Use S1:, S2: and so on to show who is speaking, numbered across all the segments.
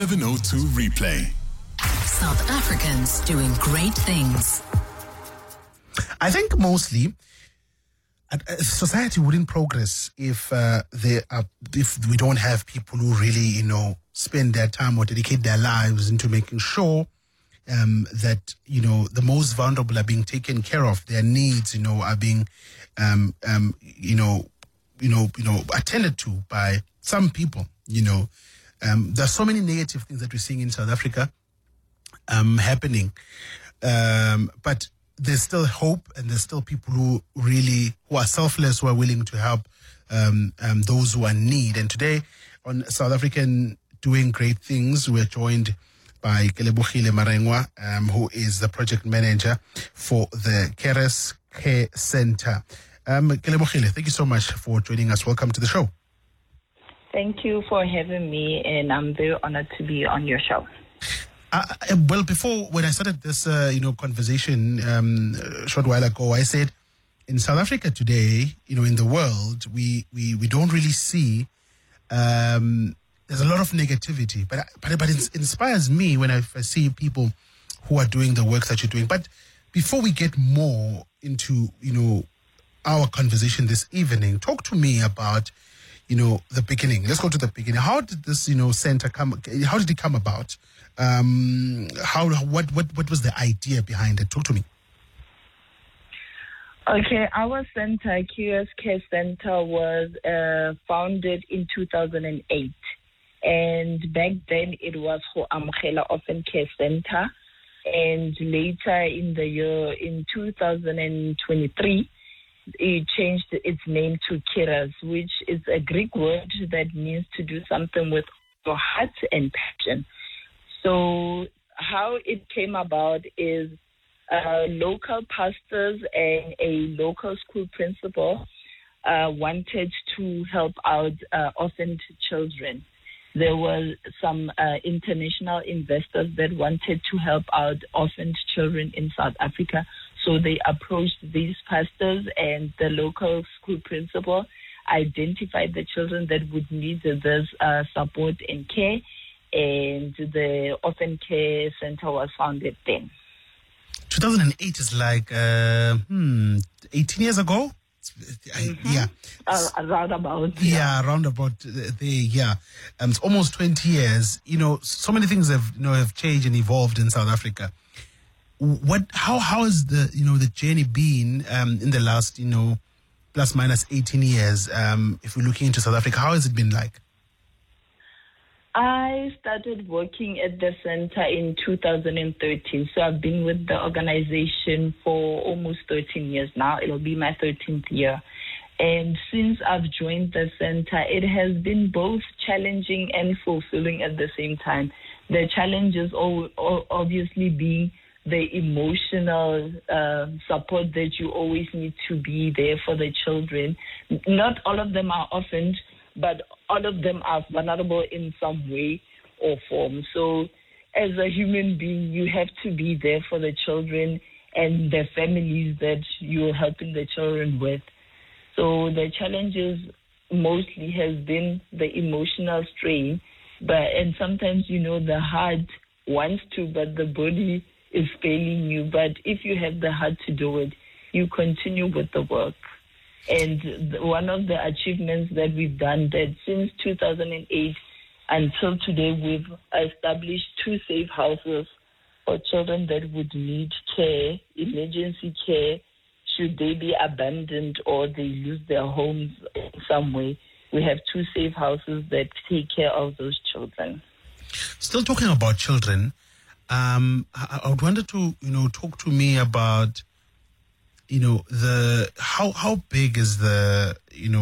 S1: 702 Replay.
S2: South Africans doing great things.
S3: I think mostly society wouldn't progress if we don't have people who really, spend their time or dedicate their lives into making sure that, the most vulnerable are being taken care of. Their needs, are being, attended to by some people, There's so many negative things that we're seeing in South Africa happening. But there's still hope, and there's still people who are selfless, who are willing to help those who are in need. And today on South African Doing Great Things, we're joined by Kelebogile Marengwa, who is the project manager for the Keres Care Center. Kelebogile, thank you so much for joining us. Welcome to the show.
S4: Thank you for having me, and I'm very honored to be on your show.
S3: Well, when I started this, conversation a short while ago, I said, in South Africa today, in the world, we don't really see. There's a lot of negativity, but it inspires me when I see people who are doing the work that you're doing. But before we get more into our conversation this evening, talk to me about the beginning. Let's go to the beginning. How did this center come? How did it come about? What was the idea behind it? Talk to me.
S4: Okay, our center, Keres Care Center, was founded in 2008, and back then it was for Amkhela Orphan Care Center, and later in 2023, it changed its name to Keres, which is a Greek word that means to do something with your heart and passion. So how it came about is local pastors and a local school principal wanted to help out orphaned children. There were some international investors that wanted to help out orphaned children in South Africa. So they approached these pastors, and the local school principal identified the children that would need this support and care, and the Orphan Care Center was founded then. 2008
S3: is like 18 years ago?
S4: Yeah. Around about.
S3: Yeah, around about there, yeah. It's almost 20 years. So many things have changed and evolved in South Africa. How has the journey been in the last, plus minus 18 years? If we're looking into South Africa, how has it been like?
S4: I started working at the center in 2013, so I've been with the organization for almost 13 years now. It'll be my 13th year. And since I've joined the center, it has been both challenging and fulfilling at the same time. The challenges obviously being the emotional support that you always need to be there for the children. Not all of them are orphaned, but all of them are vulnerable in some way or form. So as a human being, you have to be there for the children and the families that you're helping the children with. So the challenges mostly has been the emotional strain, and sometimes, the heart wants to, but the body is failing you. But if you have the heart to do it, you continue with the work. And one of the achievements that we've done, that since 2008 until today, we've established 2 safe houses for children that would need care, emergency care, should they be abandoned or they lose their homes in some way. We have 2 safe houses that take care of those children.
S3: Still talking about children, I would want to, talk to me about, how big is the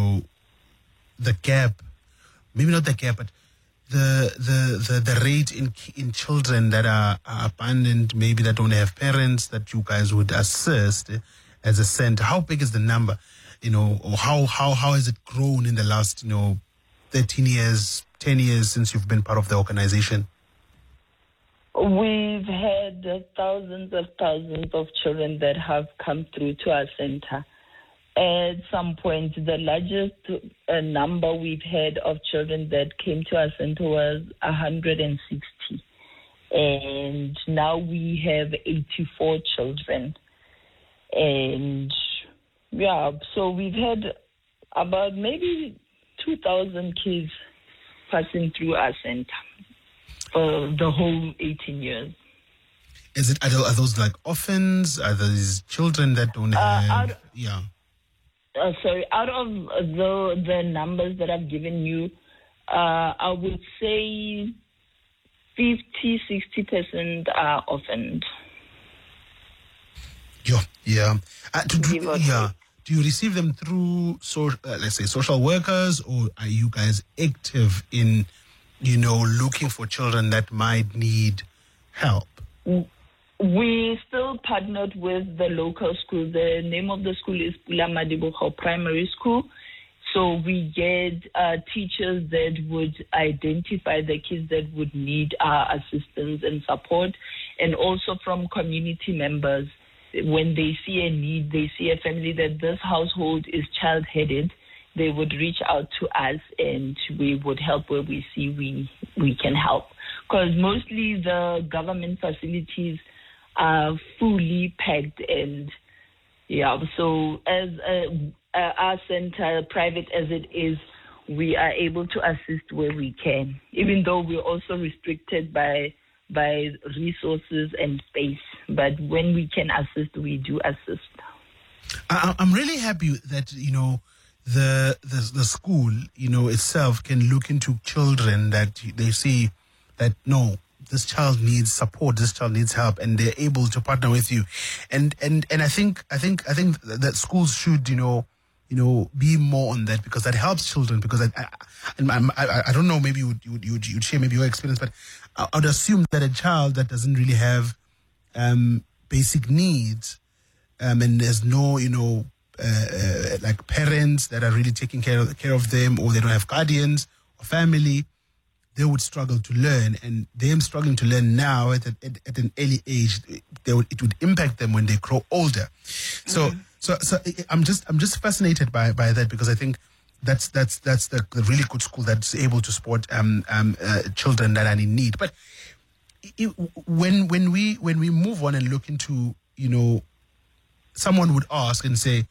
S3: gap, maybe not the gap, but the rate in children that are abandoned, maybe that don't have parents, that you guys would assist as a center. How big is the number, or how has it grown in the last, 13 years, 10 years since you've been part of the organization?
S4: We've had thousands of children that have come through to our center. At some point, the largest number we've had of children that came to our center was 160. And now we have 84 children. And yeah, so we've had about maybe 2,000 kids passing through our center for the whole 18 years.
S3: Are those like orphans? Are those children that don't have?
S4: Out of the numbers that I've given you, I would say 50-60% are orphaned.
S3: Yeah. Do you receive them through, let's say, social workers, or are you guys active in, looking for children that might need help?
S4: We still partnered with the local school. The name of the school is Pula Madibogo Primary School. So we get teachers that would identify the kids that would need our assistance and support, and also from community members. When they see a need, they see a family that this household is child-headed, they would reach out to us and we would help where we see we can help. Because mostly the government facilities are fully packed, and so as our center, private as it is, we are able to assist where we can, even though we're also restricted by resources and space. But when we can assist, we do assist.
S3: I'm really happy that, the school, itself can look into children that they see that, no, this child needs support, this child needs help, and they're able to partner with you. And I think that schools should, be more on that, because that helps children. Because I don't know, maybe you'd share maybe your experience, but I would assume that a child that doesn't really have basic needs, and there's no, like parents that are really taking care of them, or they don't have guardians or family, they would struggle to learn. And them struggling to learn now at an early age, it would impact them when they grow older. So I'm just fascinated by that, because I think that's the really good school that's able to support children that are in need. But when we move on and look into, someone would ask and say,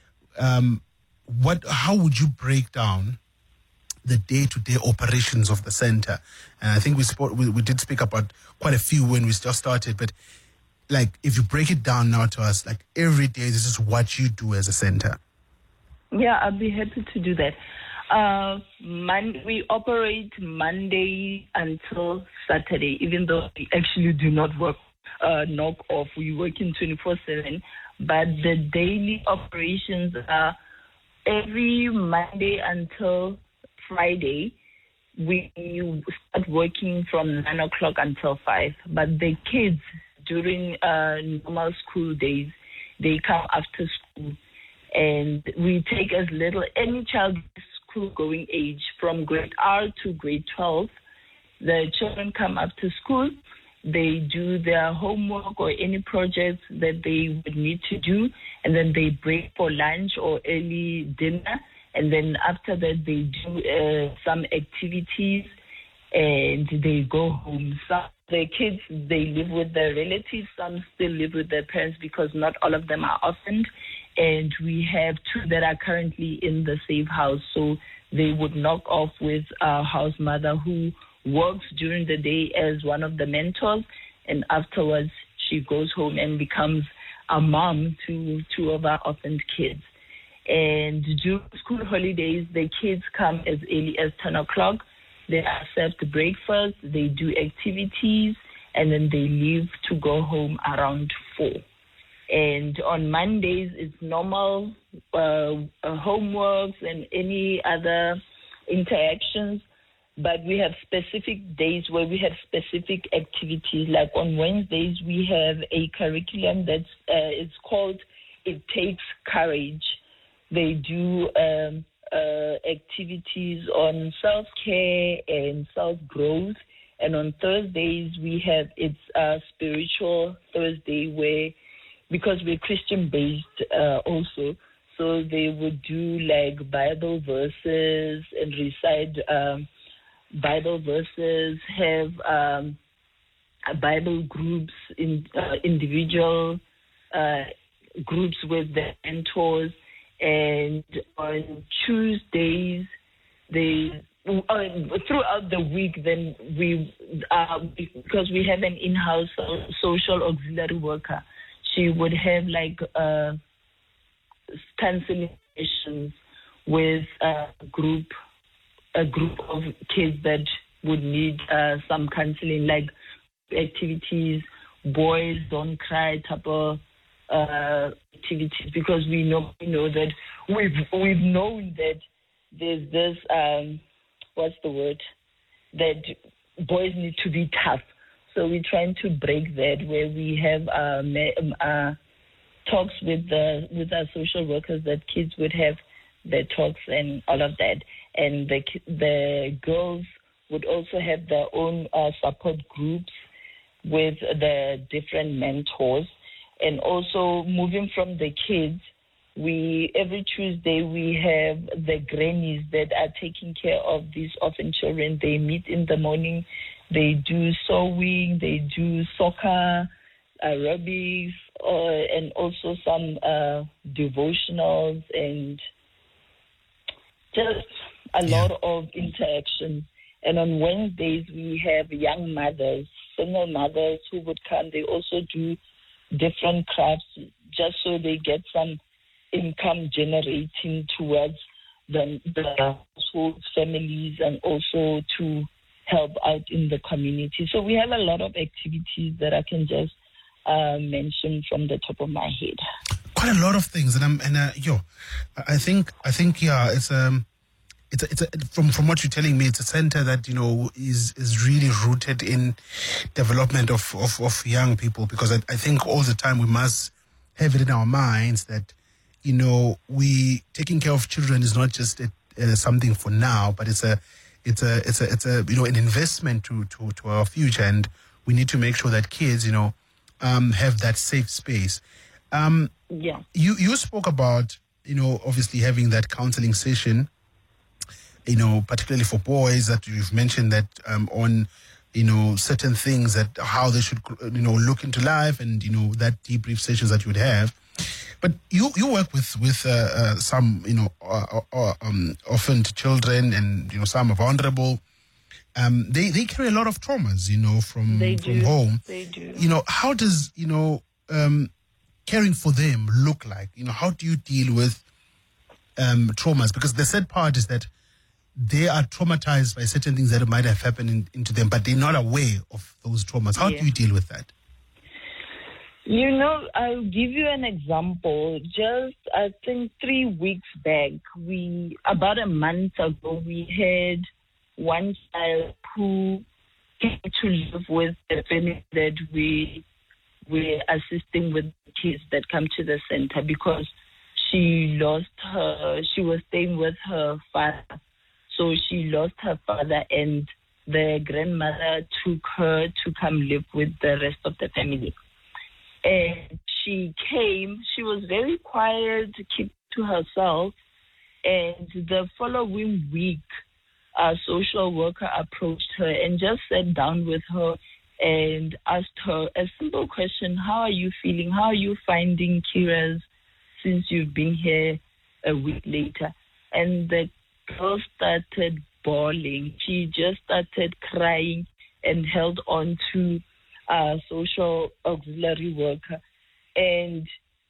S3: how would you break down the day-to-day operations of the center? And I think we did speak about quite a few when we just started, but like, if you break it down now to us, like every day, this is what you do as a center.
S4: Yeah, I'd be happy to do that. We operate Monday until Saturday, even though we actually do not work knock off. We work in 24/7, but the daily operations are every Monday until Friday. We start working from 9 o'clock until 5. But the kids, during normal school days, they come after school. And we take as little, any child school-going age, from grade R to grade 12. The children come after school. They do their homework or any projects that they would need to do, and then they break for lunch or early dinner. And then after that, they do some activities, and they go home. Some the kids, they live with their relatives. Some still live with their parents, because not all of them are orphaned. And we have 2 that are currently in the safe house. So they would knock off with our house mother, who works during the day as one of the mentors. And afterwards, she goes home and becomes a mom to 2 of our orphaned kids. And during school holidays, the kids come as early as 10 o'clock. They are served breakfast, they do activities, and then they leave to go home around 4. And on Mondays, it's normal homeworks and any other interactions. But we have specific days where we have specific activities. Like on Wednesdays, we have a curriculum that's it's called It Takes Courage. They do activities on self-care and self-growth. And on Thursdays, we have it's a spiritual Thursday, where, because we're Christian-based also, So they would do like Bible verses and recite Bible verses, have Bible groups, individual groups with the mentors. And on Tuesdays, throughout the week, then we, because we have an in-house social auxiliary worker, she would have like counseling sessions with a group of kids that would need some counseling, like activities, boys don't cry type of activities, because we know that we've known that there's this that boys need to be tough. So we're trying to break that, where we have talks with our social workers, that kids would have their talks and all of that, and the girls would also have their own support groups with the different mentors. And also, moving from the kids, every Tuesday we have the grannies that are taking care of these orphan children. They meet in the morning, they do sewing, they do soccer, aerobics, and also some devotionals, and just a lot of interaction. And on Wednesdays we have young mothers, single mothers who would come. They also do different crafts, just so they get some income generating towards the household families, and also to help out in the community. So we have a lot of activities that I can just mention from the top of my head.
S3: Quite a lot of things, I think it's from what you're telling me, it's a center that is really rooted in development of young people, because I think all the time we must have it in our minds that we taking care of children is not just something for now, but it's a an investment to our future, and we need to make sure that kids have that safe space. You spoke about obviously having that counseling session, particularly for boys, that you've mentioned that on certain things, that how they should look into life, and that debrief sessions that you would have. But you work with some orphaned children, and some are vulnerable. They carry a lot of traumas from home.
S4: They do.
S3: How does caring for them look like? How do you deal with traumas? Because the sad part is that they are traumatized by certain things that might have happened into them, but they're not aware of those traumas. How do you deal with that?
S4: I'll give you an example. Just, I think 3 weeks back, about a month ago, we had one child who came to live with the family that we're assisting with kids that come to the center, because she was staying with her father. So she lost her father, and the grandmother took her to come live with the rest of the family. And she was very quiet, keep to herself. And the following week, a social worker approached her and just sat down with her and asked her a simple question: how are you feeling? How are you finding Kiraz since you've been here a week later? And the girl started bawling. She just started crying and held on to a social auxiliary worker. And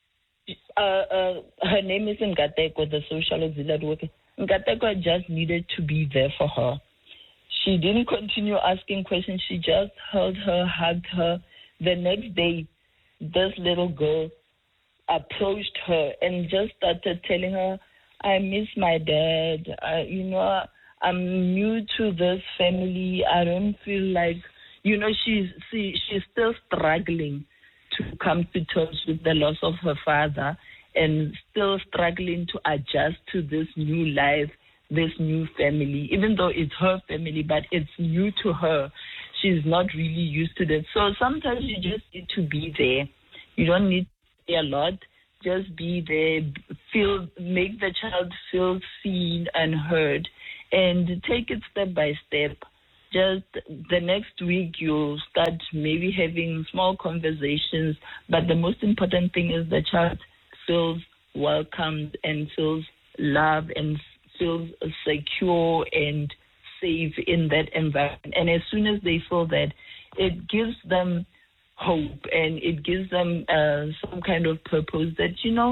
S4: her name is Ngateko, the social auxiliary worker. Ngateko just needed to be there for her. She didn't continue asking questions. She just held her, hugged her. The next day, this little girl approached her and just started telling her, I miss my dad. I'm new to this family. I don't feel like, she's still struggling to come to terms with the loss of her father, and still struggling to adjust to this new life, this new family. Even though it's her family, but it's new to her. She's not really used to that. So sometimes you just need to be there. You don't need to say a lot. just be there, make the child feel seen and heard, and take it step by step. Just the next week, you'll start maybe having small conversations, but the most important thing is the child feels welcomed and feels loved and feels secure and safe in that environment. And as soon as they feel that, it gives them hope and it gives them some kind of purpose that,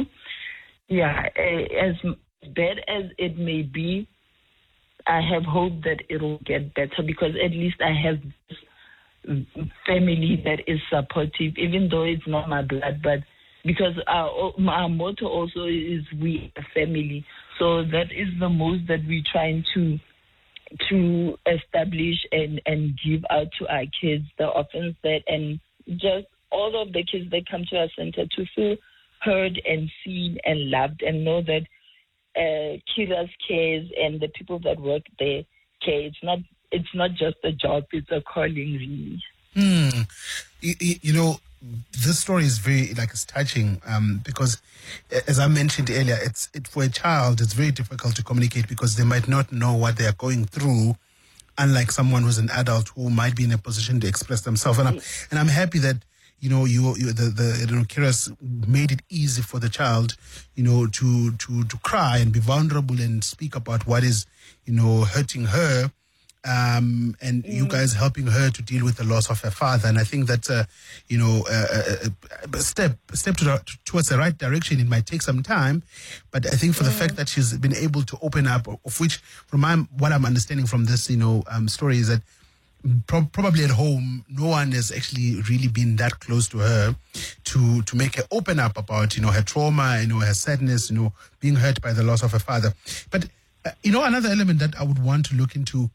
S4: as bad as it may be, I have hope that it will get better, because at least I have this family that is supportive, even though it's not my blood, but because our motto also is we are family. So that is the most that we're trying to establish and give out to our kids, the orphans and just all of the kids that come to our center to feel heard and seen and loved, and know that Kyrios cares and the people that work there care. It's not just a job, it's a calling, really.
S3: This story is very it's touching because, as I mentioned earlier, for a child it's very difficult to communicate because they might not know what they are going through, unlike someone who's an adult who might be in a position to express themselves. And I'm happy that Kyrios made it easy for the child, to cry and be vulnerable and speak about what is, hurting her. And you guys helping her to deal with the loss of her father. And I think that's a step towards the right direction. It might take some time, but I think for the fact that she's been able to open up, of which, from what I'm understanding from this, story, is that probably at home, no one has actually really been that close to her to make her open up about, her trauma, her sadness, being hurt by the loss of her father. But, another element that I would want to look into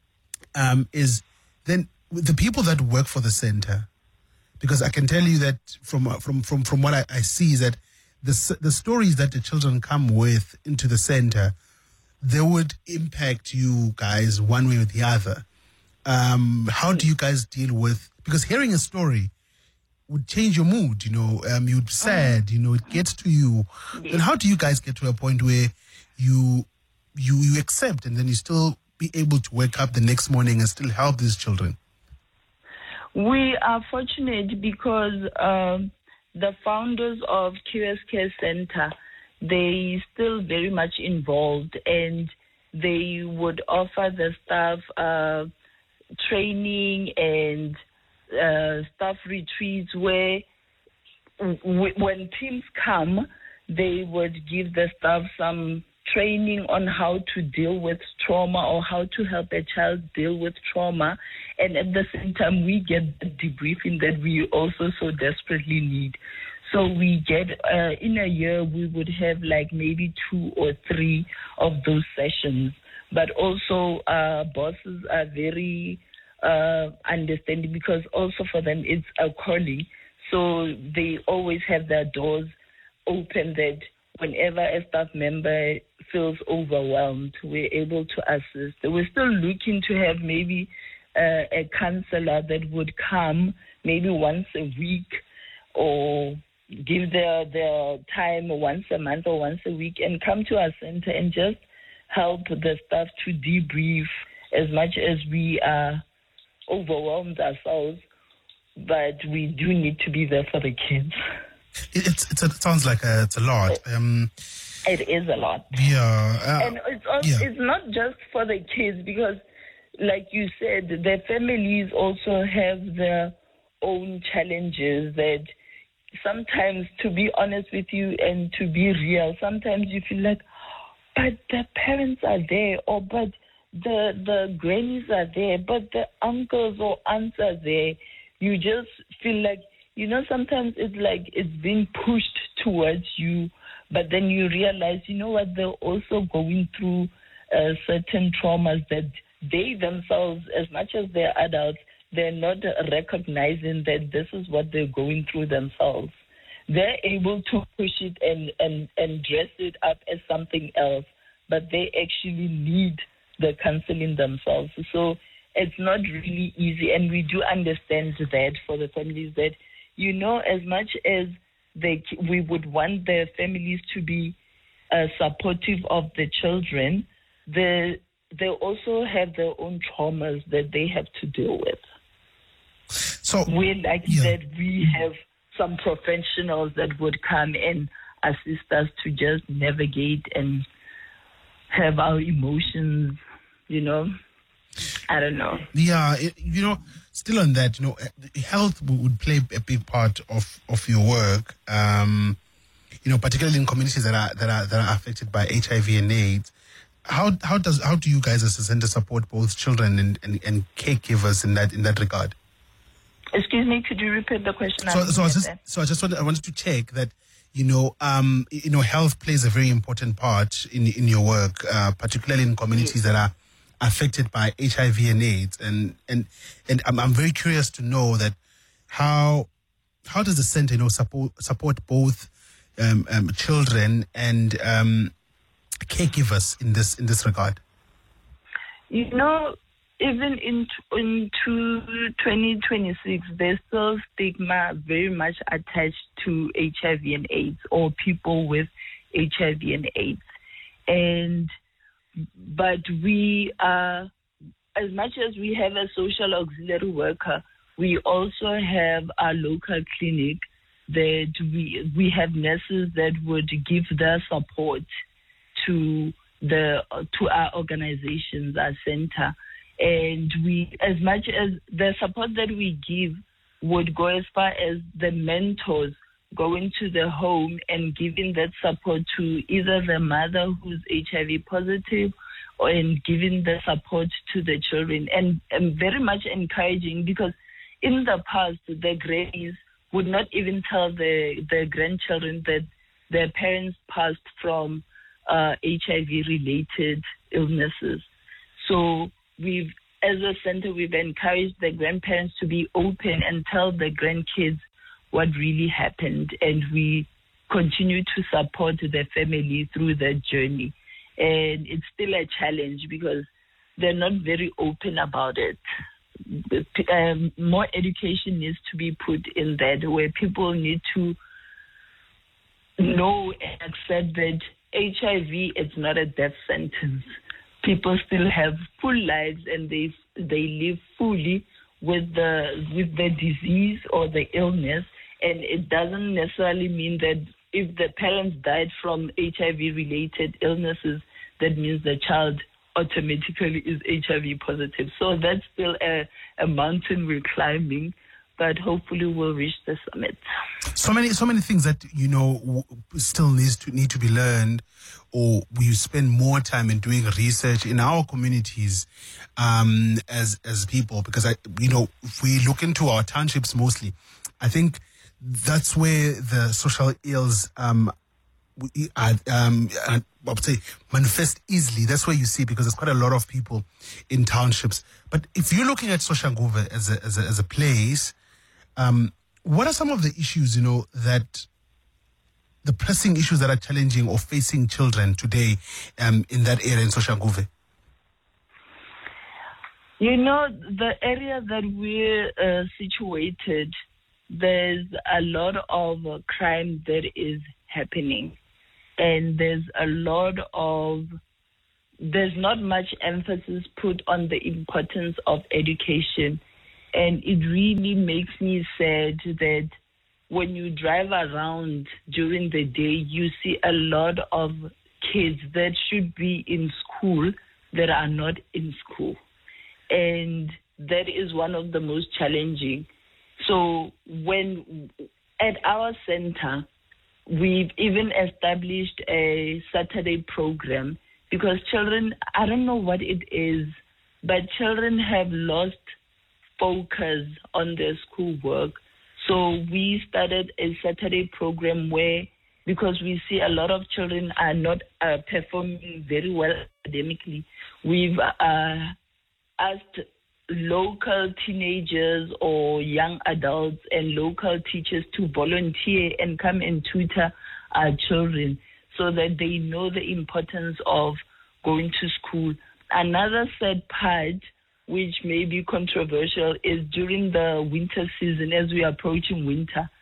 S3: is then the people that work for the center, because I can tell you that from what I see is that the stories that the children come with into the center, they would impact you guys one way or the other. How do you guys deal with, because hearing a story would change your mood, you'd be sad, it gets to you. Then how do you guys get to a point where you accept and then you still be able to wake up the next morning and still help these children?
S4: We are fortunate because the founders of Kyrios Care Center, they still very much involved, and they would offer the staff training and staff retreats where when teams come, they would give the staff some training on how to deal with trauma or how to help a child deal with trauma. And at the same time, we get the debriefing that we also so desperately need. So we get, in a year, we would have maybe 2 or 3 of those sessions. But also bosses are very understanding, because also for them it's a calling. So they always have their doors open, that whenever a staff member feels overwhelmed, we're able to assist. We're still looking to have maybe a counselor that would come maybe once a week, or give their time once a month or once a week, and come to our center and just help the staff to debrief as much as we are overwhelmed ourselves. But we do need to be there for the kids.
S3: It sounds like it's a lot.
S4: It is a lot.
S3: Yeah.
S4: And it's not just for the kids, because like you said, their families also have their own challenges that sometimes, to be honest with you and to be real, sometimes you feel like, but the parents are there, or but the grannies are there, but the uncles or aunts are there. You just feel like, sometimes it's like it's being pushed towards you, but then you realize, what, they're also going through certain traumas that they themselves, as much as they're adults, they're not recognizing that this is what they're going through themselves. They're able to push it and dress it up as something else, but they actually need the counseling themselves. So it's not really easy, and we do understand that for the families that, as much as we would want the families to be supportive of the children. They also have their own traumas that they have to deal with.
S3: So
S4: we're lucky that we have some professionals that would come and assist us to just navigate and have our emotions, I don't know.
S3: Yeah, still on that, health would play a big part of your work, particularly in communities that are affected by HIV and AIDS. How do you guys as a center support both children and caregivers in that regard?
S4: Excuse me, could you repeat the question?
S3: I wanted to check that health plays a very important part in your work, particularly in communities that are affected by HIV and AIDS, and I'm very curious to know that how does the center support both children and caregivers in this regard?
S4: Even into 2026, there's still stigma very much attached to HIV and AIDS or people with HIV and AIDS. But we are, as much as we have a social auxiliary worker, we also have our local clinic that we have nurses that would give their support to our organizations, our center. And we, as much as the support that we give would go as far as the mentors going to the home and giving that support to either the mother who's HIV positive and giving the support to the children. And very much encouraging, because in the past, the grannies would not even tell the grandchildren that their parents passed from HIV-related illnesses. So as a center, we've encouraged the grandparents to be open and tell the grandkids what really happened, and we continue to support the family through that journey. And it's still a challenge because they're not very open about it. More education needs to be put in that, where people need to know and accept that HIV is not a death sentence. People still have full lives, and they live fully with the disease or the illness. And it doesn't necessarily mean that if the parents died from HIV-related illnesses, that means the child automatically is HIV positive. So that's still a mountain we're climbing, but hopefully we'll reach the summit.
S3: So many things that still need to be learned, or we spend more time in doing research in our communities as people, because if we look into our townships mostly, I think that's where the social ills I would say manifest easily. That's where you see, because there's quite a lot of people in townships. But if you're looking at Soshanguve as a place, what are some of the issues, that the pressing issues that are challenging or facing children today in that area in Soshanguve?
S4: The area that we're situated, there's a lot of crime that is happening. And there's not much emphasis put on the importance of education. And it really makes me sad that when you drive around during the day, you see a lot of kids that should be in school that are not in school. And that is one of the most challenging. So when at our center, we've even established a Saturday program, because children, I don't know what it is, but children have lost focus on their schoolwork. So we started a Saturday program where, because we see a lot of children are not performing very well academically, we've asked local teenagers or young adults and local teachers to volunteer and come and tutor our children so that they know the importance of going to school. Another sad part, which may be controversial, is during the winter season, as we are approaching winter,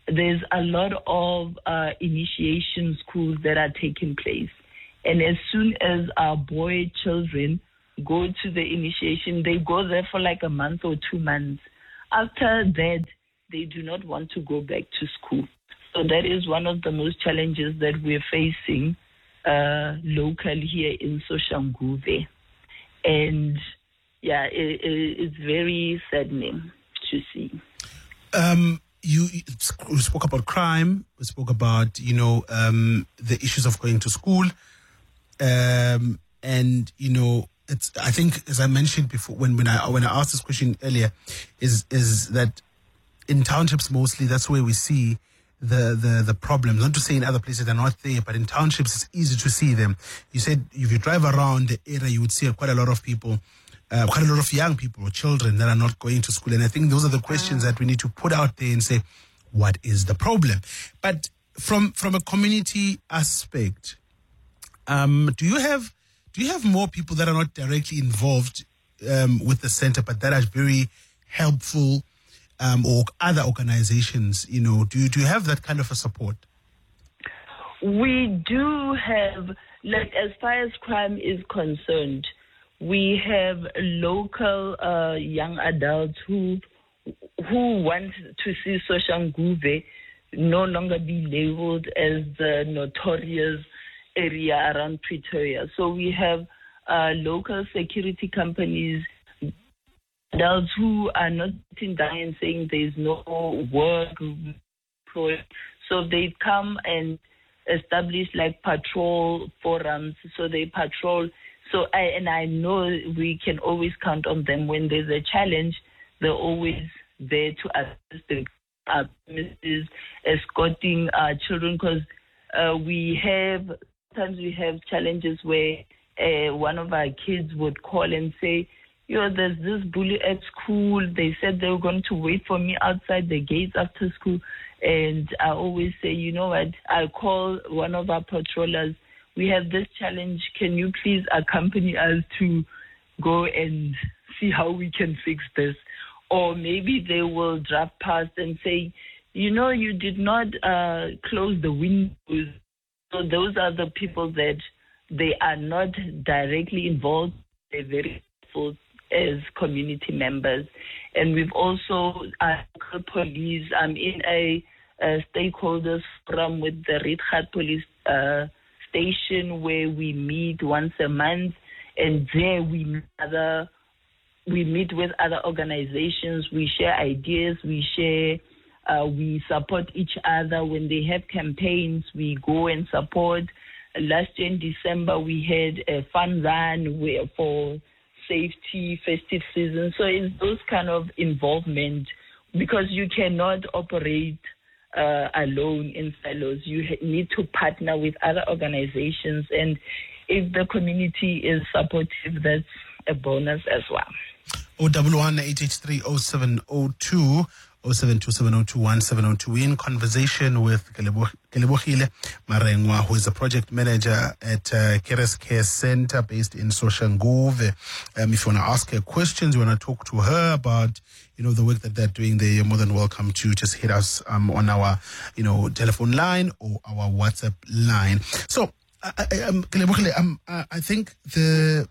S4: there's a lot of initiation schools that are taking place. And as soon as our boy children go to the initiation, they go there for like a month or 2 months. After that, they do not want to go back to school. So that is one of the most challenges that we're facing locally here in Soshanguve. And yeah, it's very saddening to see.
S3: You spoke about crime. We spoke about, the issues of going to school. And, it's, I think, as I mentioned before, when I asked this question earlier, is that in townships mostly, that's where we see the problems. Not to say in other places they're not there, but in townships it's easy to see them. You said if you drive around the area, you would see quite a lot of people, quite a lot of young people or children that are not going to school. And I think those are the questions that we need to put out there and say, what is the problem? But from a community aspect, do you have more people that are not directly involved with the center, but that are very helpful, or other organizations? Do you have that kind of a support?
S4: We do have, like, as far as crime is concerned, we have local young adults who want to see Soshanguve no longer be labeled as the notorious area around Pretoria. So we have local security companies, adults who are not sitting down and saying there's no work. So they come and establish like patrol forums. So they patrol. So I know we can always count on them when there's a challenge. They're always there to assist the Mrs. escorting our children, because sometimes we have challenges where one of our kids would call and say, there's this bully at school. They said they were going to wait for me outside the gates after school. And I always say, you know what, I'll call one of our patrollers. We have this challenge. Can you please accompany us to go and see how we can fix this? Or maybe they will drive past and say, you did not close the windows. So those are the people that they are not directly involved. They're very helpful as community members. And we've also, local police, I'm in a stakeholders forum with the Rietgat police station where we meet once a month, and there we meet with other organizations, we share ideas, we support each other. When they have campaigns, we go and support. Last year in December, we had a fun run for safety, festive season. So it's those kind of involvement, because you cannot operate alone in silos. You need to partner with other organizations, and if the community is supportive, that's a bonus as well.
S3: 011-883-0702 0727021702. We're in conversation with Kelebogile Marengwa, who is a project manager at Keres Care Center based in Soshanguve. If you want to ask her questions, you want to talk to her about the work that they're doing there, you're more than welcome to just hit us on our telephone line or our WhatsApp line. So Kelebogile, I think the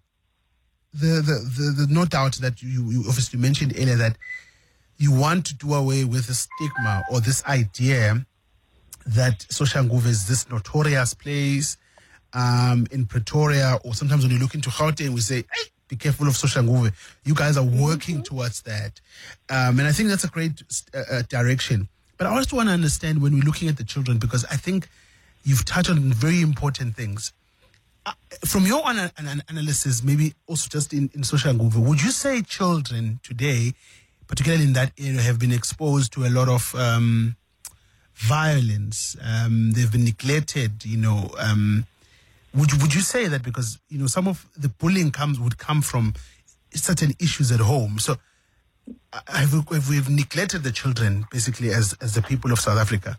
S3: no doubt that you obviously mentioned earlier that you want to do away with the stigma or this idea that Soshanguve is this notorious place in Pretoria, or sometimes when you look into Gauteng, we say, hey, be careful of Soshanguve. You guys are working towards that. And I think that's a great direction. But I also want to understand when we're looking at the children, because I think you've touched on very important things. From your analysis, maybe also just in Soshanguve, would you say children today, particularly in that area, have been exposed to a lot of violence? They've been neglected, Would you say that because, some of the bullying would come from certain issues at home? So have we neglected the children, basically, as the people of South Africa?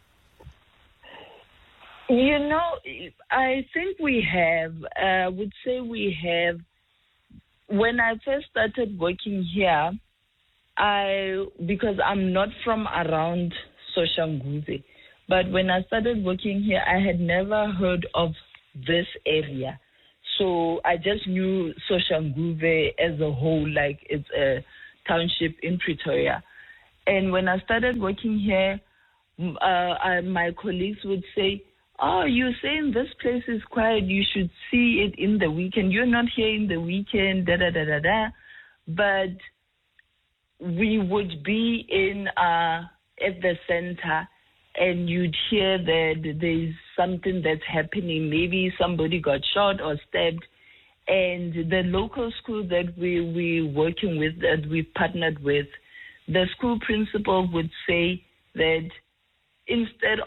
S4: I think we have. I would say we have. When I first started working here, because I'm not from around Soshanguve. But when I started working here, I had never heard of this area. So I just knew Soshanguve as a whole, like it's a township in Pretoria. And when I started working here, my colleagues would say, "Oh, you're saying this place is quiet. You should see it in the weekend. You're not here in the weekend, da-da-da-da-da." But we would be in at the center, and you'd hear that there's something that's happening. Maybe somebody got shot or stabbed. And the local school that we're working with, that we partnered with, the school principal would say that instead